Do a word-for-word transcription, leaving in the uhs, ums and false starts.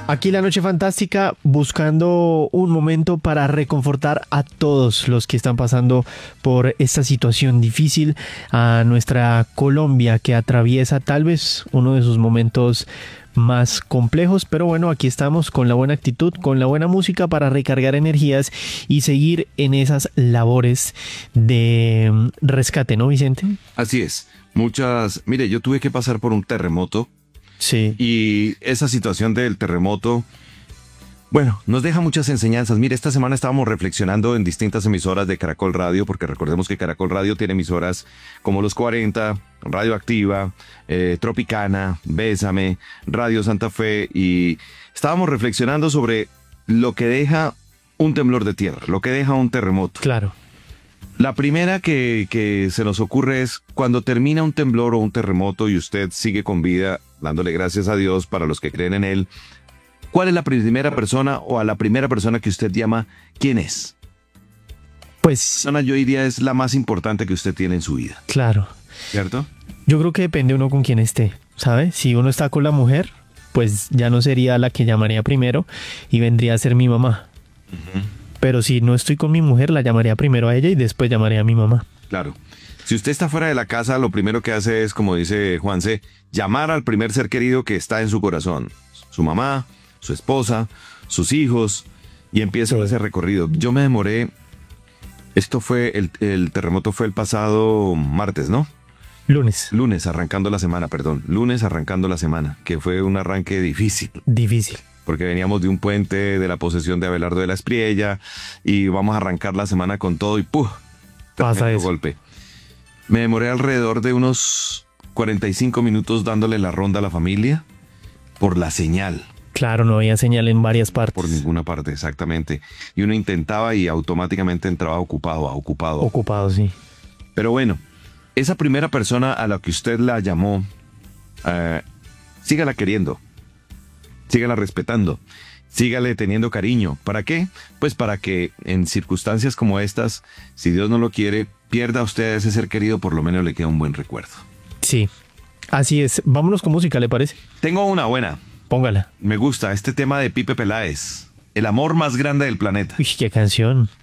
Aquí la Noche Fantástica, buscando un momento para reconfortar a todos los que están pasando por esta situación difícil, a nuestra Colombia que atraviesa tal vez uno de sus momentos más complejos, pero bueno, aquí estamos con la buena actitud, con la buena música para recargar energías y seguir en esas labores de rescate, ¿no, Vicente? Así es. Muchas... Mire, yo tuve que pasar por un terremoto. Sí. Y esa situación del terremoto, bueno, nos deja muchas enseñanzas. Mire, esta semana estábamos reflexionando en distintas emisoras de Caracol Radio, porque recordemos que Caracol Radio tiene emisoras como Los cuarenta, Radioactiva, eh, Tropicana, Bésame, Radio Santa Fe, y estábamos reflexionando sobre lo que deja un temblor de tierra, lo que deja un terremoto. Claro. La primera que, que se nos ocurre es cuando termina un temblor o un terremoto y usted sigue con vida, dándole gracias a Dios para los que creen en Él. ¿Cuál es la primera persona o a la primera persona que usted llama? ¿Quién es? Pues... persona, yo diría, es la más importante que usted tiene en su vida. Claro. ¿Cierto? Yo creo que depende uno con quién esté, ¿sabe? Si uno está con la mujer, pues ya no sería la que llamaría primero y vendría a ser mi mamá. Uh-huh. Pero si no estoy con mi mujer, la llamaría primero a ella y después llamaría a mi mamá. Claro. Si usted está fuera de la casa, lo primero que hace es, como dice Juanse, llamar al primer ser querido que está en su corazón. Su mamá, su esposa, sus hijos, y empieza sí. ese recorrido. Yo me demoré, esto fue, el, el terremoto fue el pasado martes, ¿no? Lunes. Lunes, arrancando la semana, perdón. Lunes, arrancando la semana, que fue un arranque difícil. Difícil. Porque veníamos de un puente de la posesión de Abelardo de la Espriella y vamos a arrancar la semana con todo y ¡puf! Pasa eso. Golpe. Me demoré alrededor de unos cuarenta y cinco minutos dándole la ronda a la familia por la señal. Claro, no había señal en varias partes. Por ninguna parte, exactamente. Y uno intentaba y automáticamente entraba ocupado, ocupado. Ocupado, sí. Pero bueno, esa primera persona a la que usted la llamó, eh, sígala queriendo. Sígala respetando, sígale teniendo cariño. ¿Para qué? Pues para que en circunstancias como estas, si Dios no lo quiere, pierda a usted a ese ser querido, por lo menos le queda un buen recuerdo. Sí, así es. Vámonos con música, ¿le parece? Tengo una buena. Póngala. Me gusta este tema de Pipe Peláez, El amor más grande del planeta. Uy, qué canción.